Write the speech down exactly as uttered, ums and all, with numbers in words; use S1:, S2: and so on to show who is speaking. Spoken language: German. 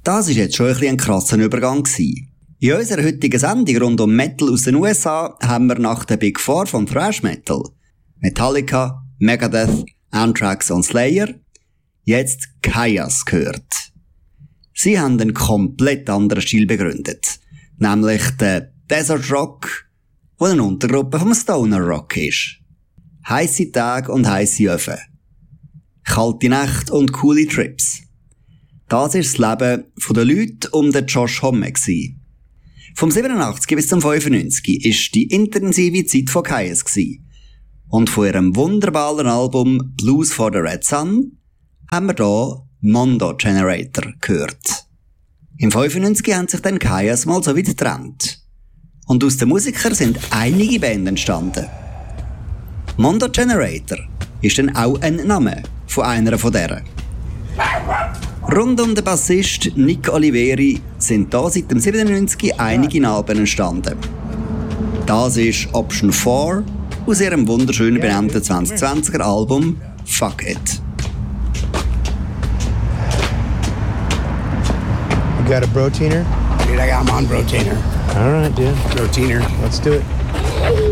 S1: Das war jetzt schon ein, ein krasser Übergang gewesen. In unserer heutigen Sendung rund um Metal aus den U S A haben wir nach der Big Four vom Thrash Metal Metallica, Megadeth, Anthrax und Slayer jetzt Kyuss gehört. Sie haben einen komplett anderen Stil begründet, nämlich den Desert Rock, der eine Untergruppe vom Stoner Rock ist. Heisse Tage und heisse Öfen. Kalte Nächte und coole Trips. Das war das Leben der Leute um den Josh Homme. Vom siebenundachtzig bis zum fünfundneunzig war die intensive Zeit von Kyuss. Und von ihrem wunderbaren Album Blues for the Red Sun haben wir hier Mondo Generator gehört. Im fünfundneunzig haben sich dann Kyuss mal so wieder getrennt. Und aus den Musikern sind einige Bands entstanden. Mondo Generator ist dann auch ein Name von einer von deren. Rund um den Bassist Nick Oliveri sind da seit dem siebenundneunzig einige Alben entstanden. Das ist Option vier aus ihrem wunderschön benannten zwanzig zwanziger Album Fuck It.
S2: You got a Brotiner?
S3: Dude, I got him on Brotiner.
S2: All right, dude.
S3: Brotiner.
S2: Let's do it.